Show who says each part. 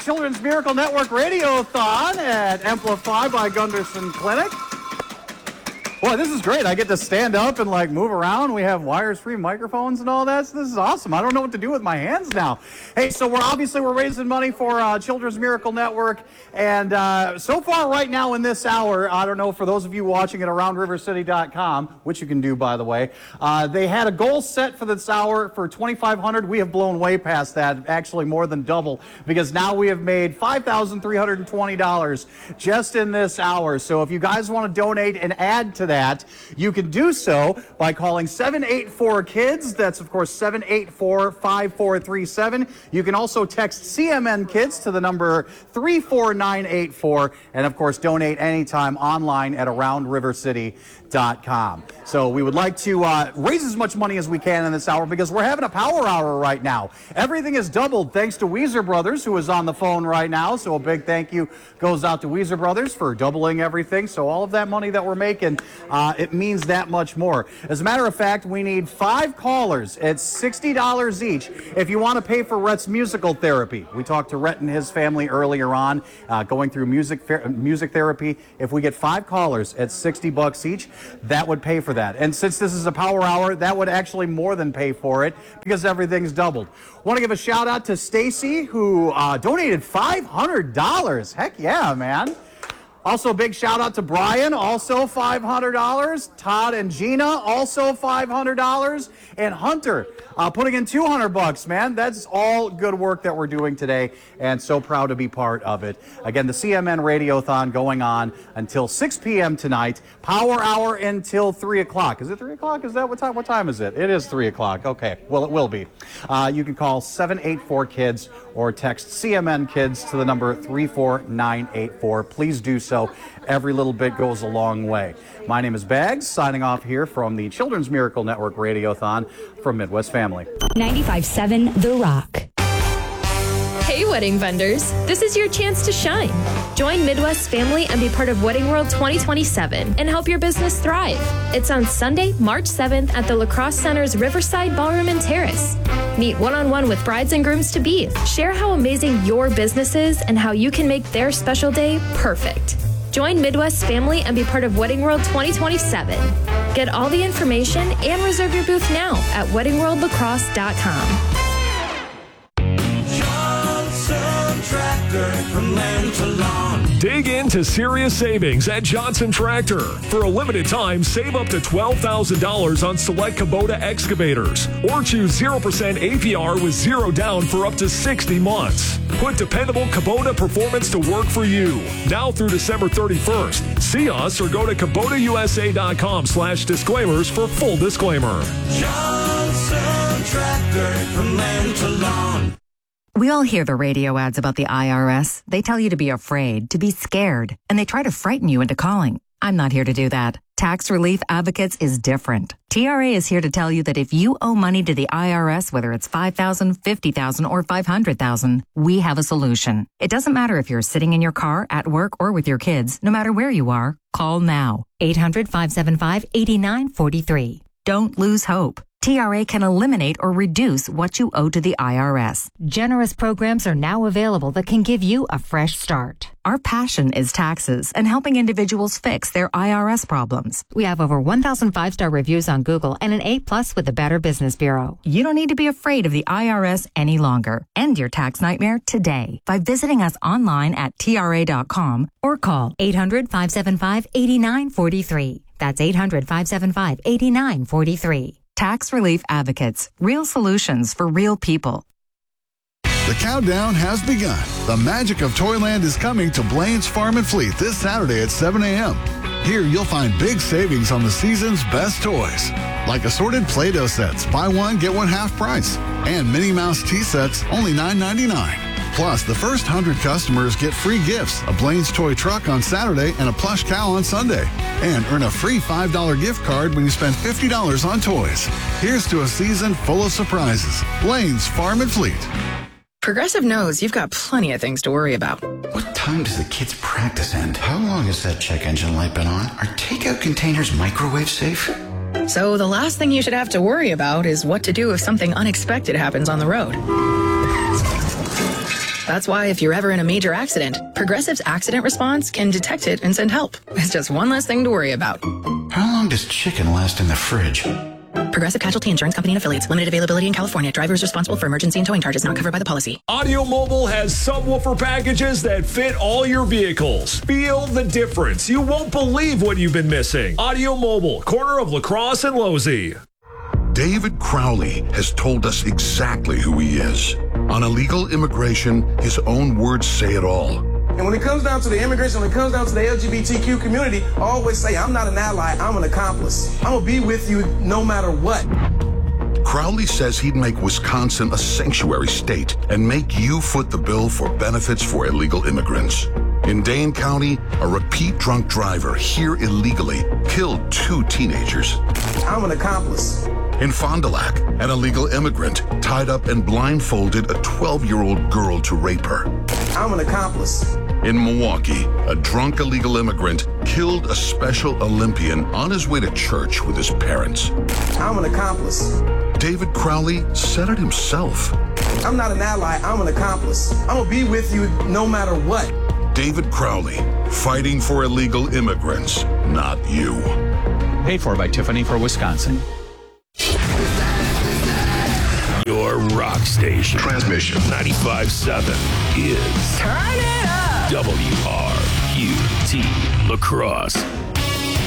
Speaker 1: Children's Miracle Network Radiothon at Amplify by Gunderson Clinic. Boy, this is great. I get to stand up and move around. We have wires-free microphones and all that. So this is awesome. I don't know what to do with my hands now. Hey, so we're raising money for Children's Miracle Network. And so far right now in this hour, I don't know, for those of you watching at AroundRiverCity.com, which you can do, by the way, they had a goal set for this hour for $2,500. We have blown way past that, actually more than double, because now we have made $5,320 just in this hour. So if you guys want to donate and add to that, you can do so by calling 784-KIDS. That's, of course, 784-5437. You can also text CMN Kids to the number 34984. And, of course, donate anytime online at AroundRiverCity.com. So we would like to raise as much money as we can in this hour because we're having a power hour right now. Everything is doubled thanks to Weezer Brothers, who is on the phone right now. So a big thank you goes out to Weezer Brothers for doubling everything. So all of that money that we're making, it means that much more. As a matter of fact, we need 5 callers at $60 each if you want to pay for Rhett's musical therapy. We talked to Rhett and his family earlier on, going through music therapy. If we get 5 callers at $60 each, that would pay for that. And since this is a power hour, that would actually more than pay for it because everything's doubled. Want to give a shout out to Stacy, who donated $500. Heck yeah, man. Also, a big shout out to Brian, also $500. Todd and Gina, also $500. And Hunter, putting in $200, man. That's all good work that we're doing today, and so proud to be part of it. Again, the CMN Radiothon going on until 6 p.m. tonight. Power hour until 3 o'clock. Is it 3 o'clock? Is that what time? What time is it? It is 3 o'clock. Okay. Well, it will be. You can call 784-KIDS or text CMN Kids to the number 34984. Please do so. Every little bit goes a long way. My name is Bags, signing off here from the Children's Miracle Network Radiothon from Midwest Family.
Speaker 2: 95.7 The Rock.
Speaker 3: Hey, wedding vendors. This is your chance to shine. Join Midwest Family and be part of Wedding World 2027 and help your business thrive. It's on Sunday, March 7th at the La Crosse Center's Riverside Ballroom and Terrace. Meet one-on-one with brides and grooms-to-be. Share how amazing your business is and how you can make their special day perfect. Join Midwest Family and be part of Wedding World 2027. Get all the information and reserve your booth now at weddingworldlacrosse.com.
Speaker 4: From land to lawn.
Speaker 5: Dig into serious savings at Johnson Tractor. For a limited time, save up to $12,000 on select Kubota excavators, or choose 0% APR with 0 down for up to 60 months. Put dependable Kubota performance to work for you. Now through December 31st. See us or go to KubotaUSA.com/disclaimers for full disclaimer.
Speaker 4: Johnson Tractor, from land to lawn.
Speaker 6: We all hear the radio ads about the IRS. They tell you to be afraid, to be scared, and they try to frighten you into calling. I'm not here to do that. Tax Relief Advocates is different. TRA is here to tell you that if you owe money to the IRS, whether it's $5,000, $50,000, or $500,000, we have a solution. It doesn't matter if you're sitting in your car, at work, or with your kids. No matter where you are, call now. 800-575-8943. Don't lose hope. TRA can eliminate or reduce what you owe to the IRS.
Speaker 2: Generous programs are now available that can give you a fresh start.
Speaker 6: Our passion is taxes and helping individuals fix their IRS problems.
Speaker 2: We have over 1,000 5-star reviews on Google and an A+ with the Better Business Bureau.
Speaker 6: You don't need to be afraid of the IRS any longer. End your tax nightmare today by visiting us online at TRA.com or call 800-575-8943. That's 800-575-8943. Tax Relief Advocates. Real solutions for real people.
Speaker 7: The countdown has begun. The magic of Toyland is coming to Blaine's Farm and Fleet this Saturday at 7 a.m. Here you'll find big savings on the season's best toys, like assorted Play-Doh sets, buy one, get one half price, and Minnie Mouse tea sets, only $9.99. Plus, the first 100 customers get free gifts, a Blaine's toy truck on Saturday and a plush cow on Sunday. And earn a free $5 gift card when you spend $50 on toys. Here's to a season full of surprises. Blaine's Farm and Fleet.
Speaker 8: Progressive knows you've got plenty of things to worry about.
Speaker 9: What time does the kids' practice end? How long has that check engine light been on? Are takeout containers microwave safe?
Speaker 8: So the last thing you should have to worry about is what to do if something unexpected happens on the road. That's why if you're ever in a major accident, Progressive's accident response can detect it and send help. It's just one less thing to worry about.
Speaker 9: How long does chicken last in the fridge?
Speaker 8: Progressive Casualty Insurance Company and Affiliates. Limited availability in California. Driver is responsible for emergency and towing charges not covered by the policy.
Speaker 5: Audio Mobile has subwoofer packages that fit all your vehicles. Feel the difference. You won't believe what you've been missing. Audio Mobile, corner of La Crosse and Losey.
Speaker 10: David Crowley has told us exactly who he is. On illegal immigration, his own words say it all.
Speaker 11: And when it comes down to the immigration, when it comes down to the LGBTQ community, I always say, I'm not an ally, I'm an accomplice. I'm going to be with you no matter what.
Speaker 10: Crowley says he'd make Wisconsin a sanctuary state and make you foot the bill for benefits for illegal immigrants. In Dane County, a repeat drunk driver here illegally killed 2 teenagers.
Speaker 11: I'm an accomplice.
Speaker 10: In Fond du Lac, an illegal immigrant tied up and blindfolded a 12-year-old girl to rape her.
Speaker 11: I'm an accomplice.
Speaker 10: In Milwaukee, a drunk illegal immigrant killed a Special Olympian on his way to church with his parents.
Speaker 11: I'm an accomplice.
Speaker 10: David Crowley said it himself.
Speaker 11: I'm not an ally, I'm an accomplice. I'm going to be with you no matter what.
Speaker 10: David Crowley, fighting for illegal immigrants, not you.
Speaker 12: Paid for by Tiffany for Wisconsin.
Speaker 13: Your rock station.
Speaker 10: Transmission.
Speaker 13: 95.7 is.
Speaker 8: Turn it up!
Speaker 13: WRQT La Crosse.